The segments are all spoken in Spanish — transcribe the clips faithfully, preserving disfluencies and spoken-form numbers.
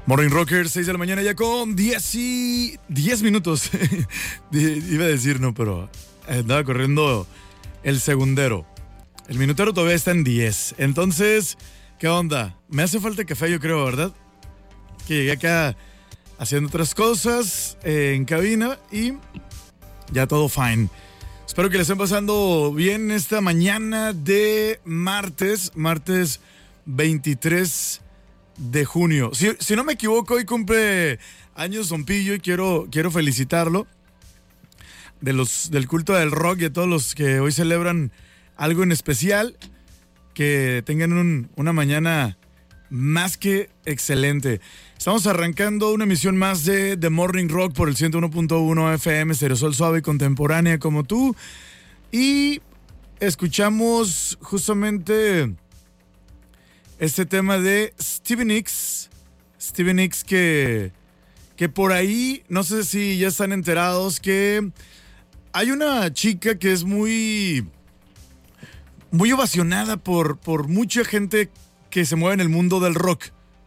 Morning Rocker, seis de la mañana ya con diez y diez minutos. Iba a decir, no, pero andaba corriendo el segundero. El minutero todavía está en diez. Entonces, ¿qué onda? Me hace falta café, yo creo, ¿verdad? Que llegué acá haciendo otras cosas eh, en cabina y ya todo fine. Espero que le estén pasando bien esta mañana de martes, martes veintitrés de junio. Si, si no me equivoco, hoy cumple años Don Pillo y quiero, quiero felicitarlo de los, del culto del rock y a todos los que hoy celebran algo en especial. Que tengan un, una mañana más que excelente. Estamos arrancando una emisión más de The Morning Rock por el ciento uno punto uno F M, Aerosol suave y contemporánea como tú. Y escuchamos justamente este tema de Stevie Nicks. Stevie Nicks que, que por ahí, no sé si ya están enterados, que hay una chica que es muy, muy ovacionada por, por mucha gente que se mueve en el mundo del rock.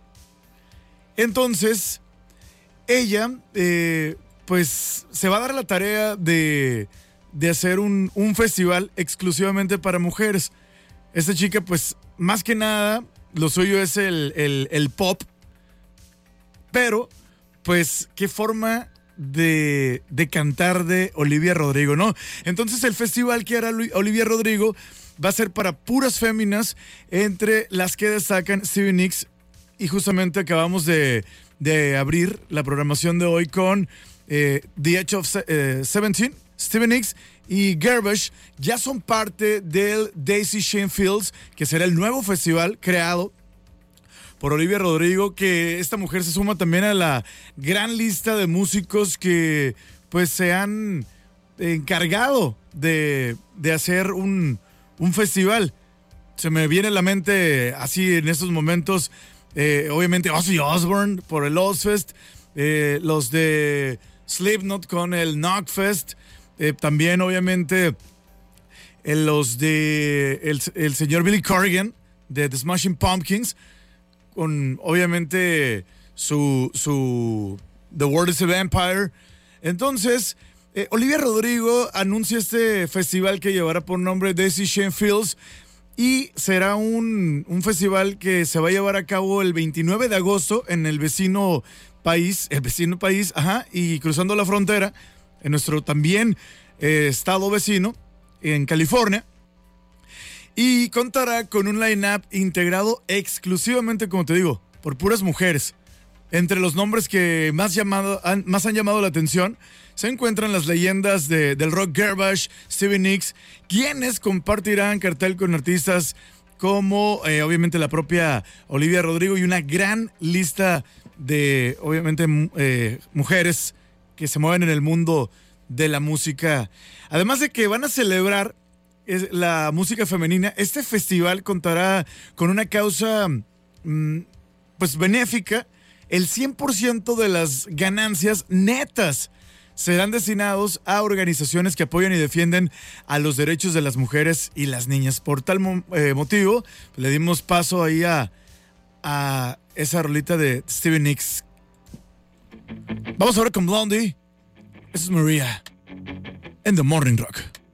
Entonces, ella, eh, pues, se va a dar la tarea de, de hacer un, un festival exclusivamente para mujeres. Esta chica, pues, más que nada, lo suyo es el, el, el pop, pero, pues, qué forma de, de cantar de Olivia Rodrigo, ¿no? Entonces, el festival que hará Olivia Rodrigo va a ser para puras féminas, entre las que destacan Stevie Nicks, y justamente acabamos de, de abrir la programación de hoy con eh, The Edge of eh, seventeen, Stevie Nicks y Garbage. Ya son parte del Daisy Shane Fields, que será el nuevo festival creado por Olivia Rodrigo, que esta mujer se suma también a la gran lista de músicos que pues se han encargado de, de hacer un, un festival. Se me viene a la mente así en estos momentos, eh, obviamente Ozzy Osbourne por el Ozfest, eh, los de Slipknot con el Knockfest, eh, también obviamente eh, los de el, el señor Billy Corgan de The Smashing Pumpkins, con obviamente su, su The World is a Vampire. Entonces, eh, Olivia Rodrigo anuncia este festival que llevará por nombre Daisy Shane Fields, y será un, un festival que se va a llevar a cabo el veintinueve de agosto en el vecino país, el vecino país, ajá, y cruzando la frontera, en nuestro también eh, estado vecino, en California. Y contará con un line-up integrado exclusivamente, como te digo, por puras mujeres. Entre los nombres que más, llamado, han, más han llamado la atención se encuentran las leyendas de, del rock Garbage, Stevie Nicks, quienes compartirán cartel con artistas como eh, obviamente la propia Olivia Rodrigo, y una gran lista de obviamente eh, mujeres que se mueven en el mundo de la música. Además de que van a celebrar es la música femenina, este festival contará con una causa mmm, pues benéfica. El cien por ciento de las ganancias netas serán destinados a organizaciones que apoyan y defienden a los derechos de las mujeres y las niñas. Por tal mo- eh, motivo, le dimos paso ahí a, a esa rolita de Stevie Nicks. Vamos ahora con Blondie. Esa es Maria en The Morning Rock.